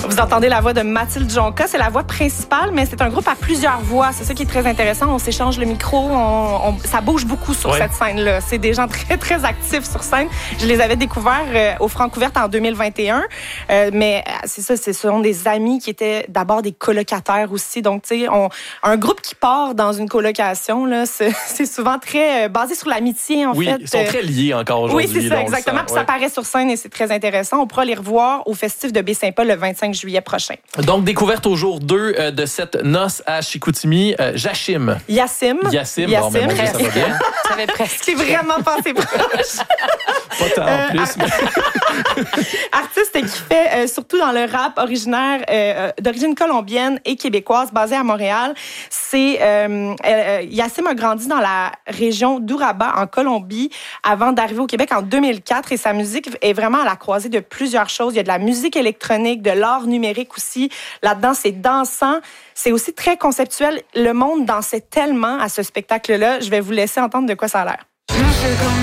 Vous entendez la voix de Mathilde Jonca, c'est la voix principale, mais c'est un groupe à plusieurs voix. C'est ça qui est très intéressant. On s'échange le micro, ça bouge beaucoup sur cette scène-là. C'est des gens très, très actifs sur scène. Je les avais découverts au Francouverte en 2021, mais c'est ça, ce sont des amis qui étaient d'abord des colocataires aussi. Donc, tu sais, un groupe qui part dans une colocation, là, c'est souvent très basé sur l'amitié, en fait. Oui, ils sont très liés encore aujourd'hui. Oui, c'est ça, exactement. Puis ça paraît sur scène et c'est très intéressant. On pourra les revoir au Festif de Baie-Saint-Paul le 25 juillet prochain. Donc, découverte au jour 2 de cette noce à Chicoutimi, Yassim. Yassim. Bon, ben, mon Dieu, ça va bien. Ça avait presque. C'est vraiment passé proche. Pas tant en plus, mais... Artiste qui fait surtout dans le rap originaire d'origine colombienne et québécoise, basé à Montréal. Yassim a grandi dans la région d'Uraba, en Colombie, avant d'arriver au Québec en 2004. Et sa musique est vraiment à la croisée de plusieurs choses. Il y a de la musique électronique, de l'art numérique aussi. Là-dedans, c'est dansant. C'est aussi très conceptuel. Le monde dansait tellement à ce spectacle-là. Je vais vous laisser entendre de quoi ça a l'air.